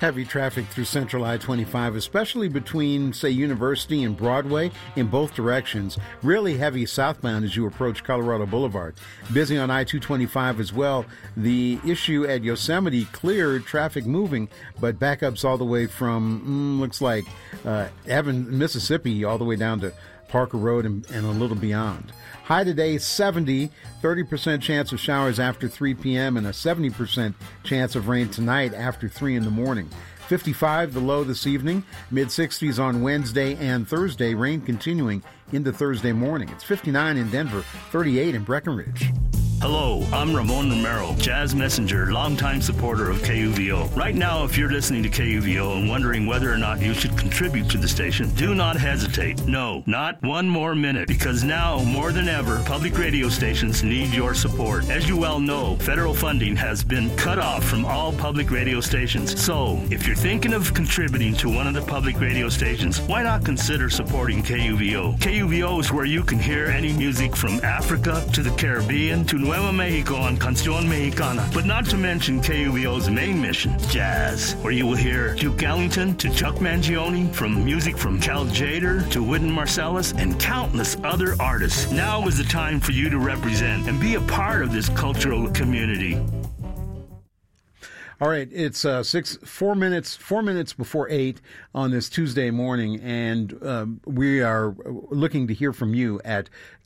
Heavy traffic through Central I-25, especially between, say, University and Broadway in both directions. Really heavy southbound as you approach Colorado Boulevard. Busy on I-225 as well. The issue at Yosemite cleared, traffic moving, but backups all the way from, looks like, Evans, Mississippi, all the way down to Parker Road and a little beyond. High today, 70, 30% chance of showers after 3 p.m. and a 70% chance of rain tonight after 3 in the morning. 55 the low this evening, mid-60s on Wednesday and Thursday, rain continuing into Thursday morning. It's 59 in Denver, 38 in Breckenridge. Hello, I'm Ramon Romero, Jazz Messenger, longtime supporter of KUVO. Right now, if you're listening to KUVO and wondering whether or not you should contribute to the station, do not hesitate. No, not one more minute, because now, more than ever, public radio stations need your support. As you well know, federal funding has been cut off from all public radio stations. So, if you're thinking of contributing to one of the public radio stations, why not consider supporting KUVO? KUVO is where you can hear any music from Africa to the Caribbean to Nuevo Mexico on Canción Mexicana, but not to mention KUVO's main mission, jazz, where you will hear Duke Ellington to Chuck Mangione, from music from Cal Tjader to Wynton Marsalis, and countless other artists. Now is the time for you to represent and be a part of this cultural community. All right, it's 4 minutes before 8 on this Tuesday morning, and we are looking to hear from you at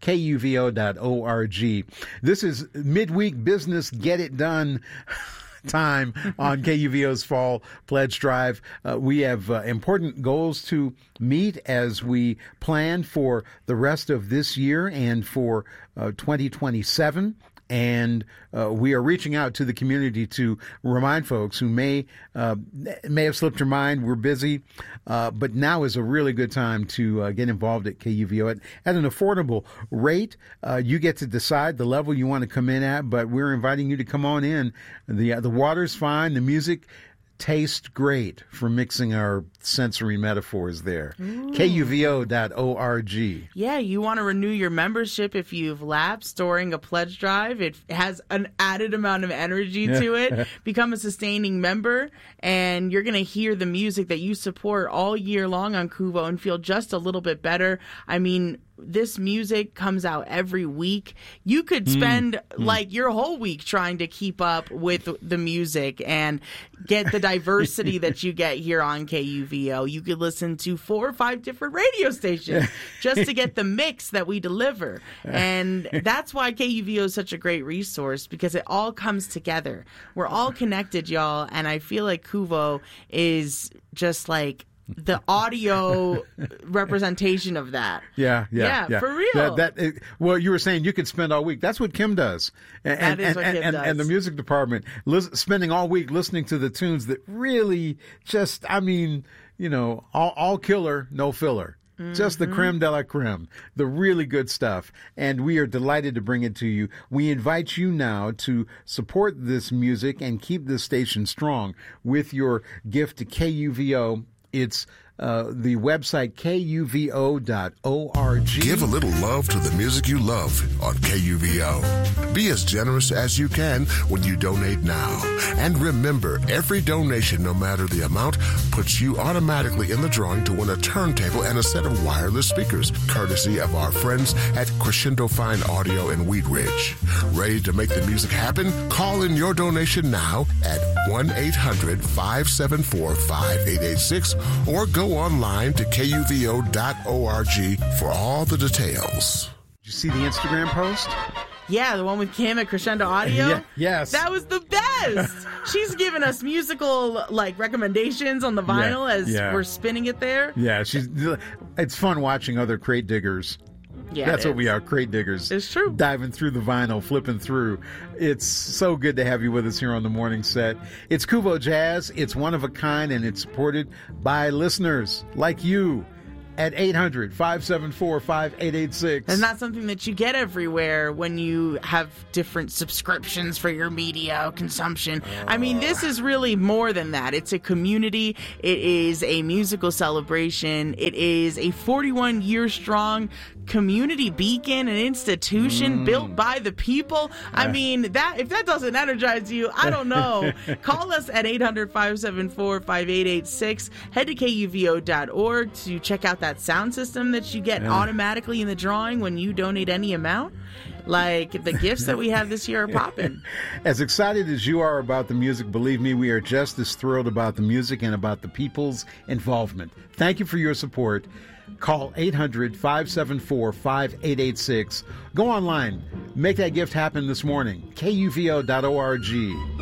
kuvo.org. This is midweek business, get it done time on KUVO's Fall Pledge Drive. We have important goals to meet as we plan for the rest of this year and for 2027. And we are reaching out to the community to remind folks who may have slipped your mind. We're busy, but now is a really good time to get involved at KUVO at an affordable rate. You get to decide the level you want to come in at, but we're inviting you to come on in. The water's fine. The music tastes great for mixing our sensory metaphors there. KUVO.org. Yeah, you want to renew your membership if you've lapsed during a pledge drive. It has an added amount of energy to it. Become a sustaining member, and you're going to hear the music that you support all year long on KUVO and feel just a little bit better. I mean, this music comes out every week. You could spend like your whole week trying to keep up with the music and get the diversity that you get here on KUVO. You could listen to 4 or 5 different radio stations just to get the mix that we deliver. And that's why KUVO is such a great resource, because it all comes together. We're all connected, y'all. And I feel like KUVO is just like the audio representation of that. Yeah, for real. Well, you were saying you could spend all week. That's what Kim does. That is what Kim does. And the music department, spending all week listening to the tunes that really just, I mean, you know, all killer, no filler. Just the creme de la creme, the really good stuff. And we are delighted to bring it to you. We invite you now to support this music and keep this station strong with your gift to KUVO. It's the website kuvo.org. Give a little love to the music you love on KUVO. Be as generous as you can when you donate now. And remember, every donation, no matter the amount, puts you automatically in the drawing to win a turntable and a set of wireless speakers, courtesy of our friends at Crescendo Fine Audio in Wheat Ridge. Ready to make the music happen? Call in your donation now at 1-800-574-5886 or go online to kuvo.org for all the details. Did you see the Instagram post? Yeah, the one with Kim at Crescendo Audio. Yes. That was the best. She's giving us musical recommendations on the vinyl as we're spinning it there. Yeah, it's fun watching other crate diggers. Yeah, that's what we are, crate diggers. It's true. Diving through the vinyl, flipping through. It's so good to have you with us here on the morning set. It's KUVO Jazz. It's one of a kind, and it's supported by listeners like you. at 800-574-5886. It's not something that you get everywhere when you have different subscriptions for your media consumption. I mean, this is really more than that. It's a community. It is a musical celebration. It is a 41-year-strong community beacon, an institution built by the people. I mean, that if that doesn't energize you, I don't know. Call us at 800-574-5886. Head to KUVO.org to check out that sound system that you get automatically in the drawing when you donate any amount. Like, the gifts that we have this year are popping. As excited as you are about the music, believe me, we are just as thrilled about the music and about the people's involvement. Thank you for your support. Call 800-574-5886. Go online. Make that gift happen this morning. KUVO.org.